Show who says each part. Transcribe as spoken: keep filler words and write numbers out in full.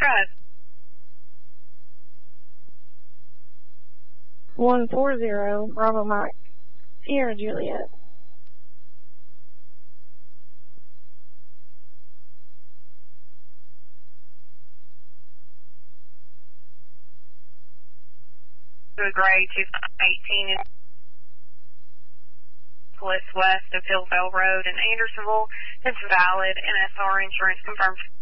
Speaker 1: Drive.
Speaker 2: one four zero, Bravo Mike, Sierra Juliet.
Speaker 1: To a gray two eighteen West of Hillsdale Road in Andersonville. It's valid. N S R insurance confirmed.